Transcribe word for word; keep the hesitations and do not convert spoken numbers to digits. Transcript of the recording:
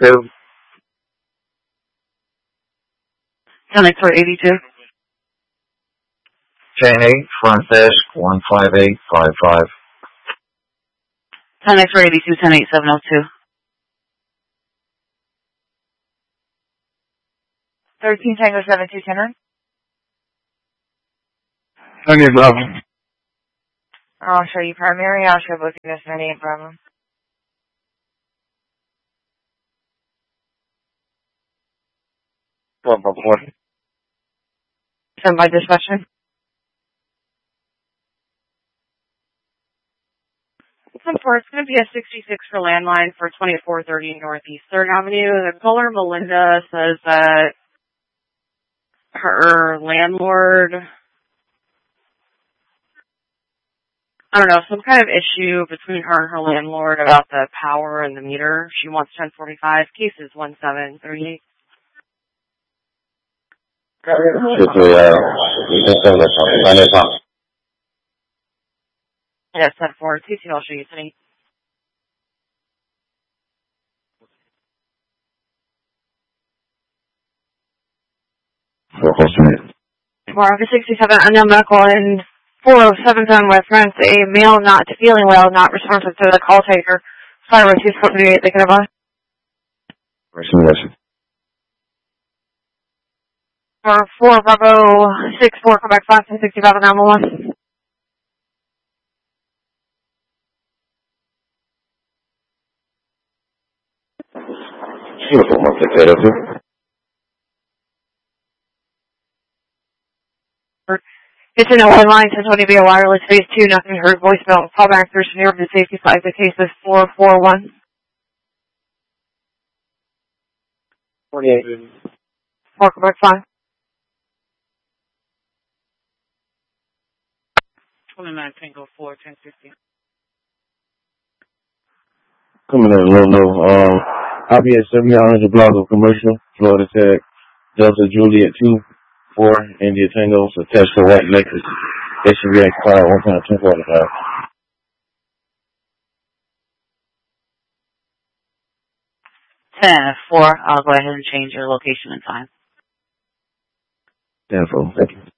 two. ten X-ray eighty-two. Chain eight, front desk, one five eight five five. ten X-ray eighty-two, ten eight seven oh two. thirteen Tango seven two Tenor. Okay, Bravo. I'll show you primary. I'll show both of you guys ninety-eight Bravo. One Bravo one. Sent by dispatcher. For it's going to be a sixty-six for landline for twenty-four thirty Northeast third Avenue. The caller, Melinda, says that her landlord, I don't know, some kind of issue between her and her landlord about the power and the meter. She wants ten forty-five. Case is one seven three eight. Yes, ten four. T C, I'll show you today. Mark sixty-seven, unknown medical in four oh seven Zone West Rents. A male not feeling well, not responsive to the call taker. Fire with two forty-eight, they can have a. For four Bravo six four, come back five ten sixty-five nine one one. Beautiful, Monte Carlo two. It's an open line, ten twenty via wireless, phase two, nothing heard, voicemail, call back, first neighborhood safety flag, the case is four four one. forty-eight. four, come back five. twenty-nine Tango four, ten fifty. Coming in low, low. Um, I'll be at seventy-nine hundred block of commercial, Florida Tech, Delta Juliet two, four, India Tango, attached to white Lexus. S U V expired one time, two forty-five. ten four, I'll go ahead and change your location and time. ten four, thank you.